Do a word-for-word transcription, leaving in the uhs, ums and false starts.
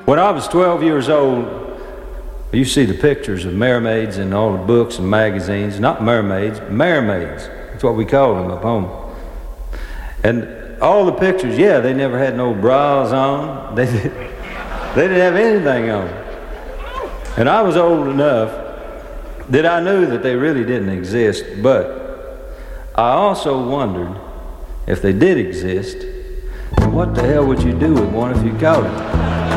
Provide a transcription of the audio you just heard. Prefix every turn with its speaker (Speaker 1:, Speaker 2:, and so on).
Speaker 1: When I was twelve years old, you see the pictures of mermaids in all the books and magazines. Not mermaids, mermaids. That's what we called them up home. And all the pictures, yeah, they never had no bras on. They, did, they didn't have anything on. And I was old enough that I knew that they really didn't exist, but I also wondered if they did exist, then what the hell would you do with one if you caught it?